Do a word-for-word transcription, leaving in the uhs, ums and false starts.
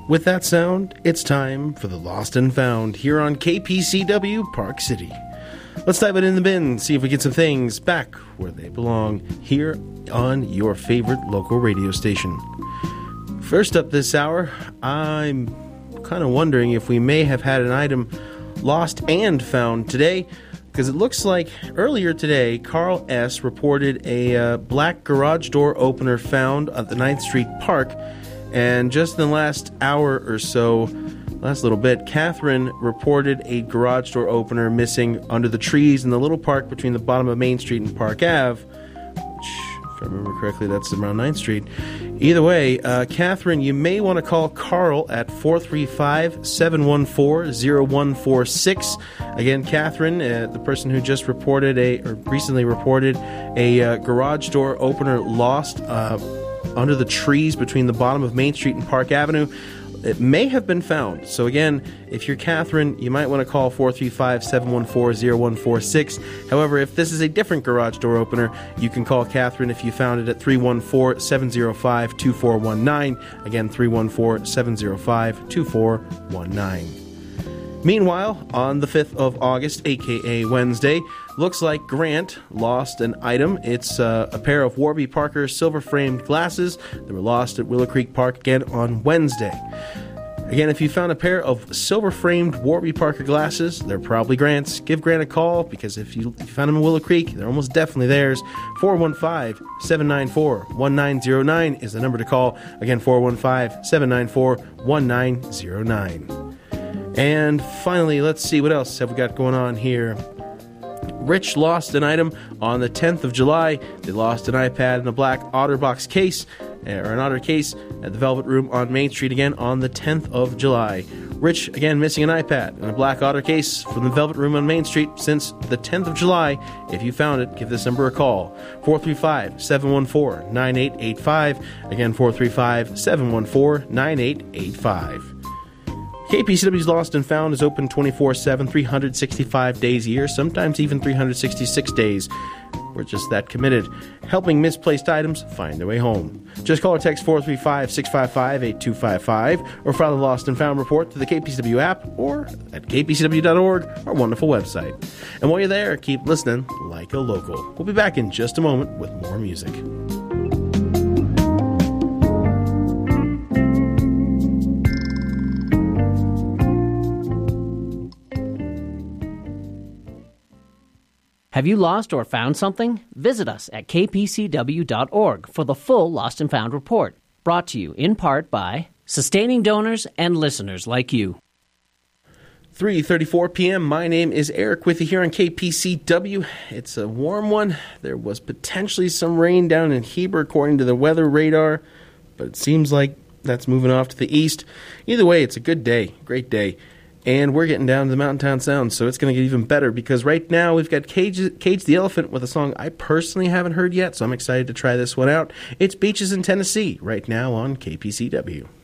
With that sound, it's time for the Lost and Found here on K P C W Park City. Let's dive it in the bin, see if we get some things back where they belong here on your favorite local radio station. First up this hour, I'm kind of wondering if we may have had an item lost and found today, because it looks like earlier today, Carl S. reported a uh, black garage door opener found at the ninth Street Park, and just in the last hour or so, last little bit, Catherine reported a garage door opener missing under the trees in the little park between the bottom of Main Street and Park Avenue, which, if I remember correctly, that's around ninth Street. Either way, uh, Catherine, you may want to call Carl at four three five, seven one four, zero one four six. Again, Catherine, uh, the person who just reported a, or recently reported a uh, garage door opener lost uh, under the trees between the bottom of Main Street and Park Avenue. It may have been found. So again, if you're Catherine, you might want to call four three five, seven one four, zero one four six. However, if this is a different garage door opener, you can call Catherine if you found it at three one four, seven zero five, two four one nine. Again, three one four, seven zero five, two four one nine. Meanwhile, on the fifth of August, aka Wednesday, looks like Grant lost an item. It's uh, a pair of Warby Parker silver-framed glasses that were lost at Willow Creek Park again on Wednesday. Again, if you found a pair of silver-framed Warby Parker glasses, they're probably Grant's. Give Grant a call, because if you, if you found them in Willow Creek, they're almost definitely theirs. four one five, seven nine four, one nine zero nine is the number to call. Again, four one five, seven nine four, one nine zero nine. And finally, let's see, what else have we got going on here? Rich lost an item on the tenth of July. They lost an iPad in a black OtterBox case, or an Otter case, at the Velvet Room on Main Street again on the tenth of July. Rich, again, missing an iPad and a black Otter case from the Velvet Room on Main Street since the tenth of July. If you found it, give this number a call. four three five, seven one four, nine eight eight five. Again, four three five, seven one four, nine eight eight five. K P C W's Lost and Found is open twenty-four seven, three hundred sixty-five days a year, sometimes even three hundred sixty-six days. We're just that committed, helping misplaced items find their way home. Just call or text four three five, six five five, eight two five five or file the Lost and Found report to the K P C W app or at k p c w dot org, our wonderful website. And while you're there, keep listening like a local. We'll be back in just a moment with more music. Have you lost or found something? Visit us at k p c w dot org for the full Lost and Found report, brought to you in part by sustaining donors and listeners like you. three thirty-four p.m. My name is Eric with you here on K P C W. It's a warm one. There was potentially some rain down in Heber according to the weather radar, but it seems like that's moving off to the east. Either way, it's a good day, great day. And we're getting down to the Mountain Town Sound, so it's going to get even better, because right now we've got Cage, Cage the Elephant with a song I personally haven't heard yet, so I'm excited to try this one out. It's Beaches in Tennessee, right now on K P C W.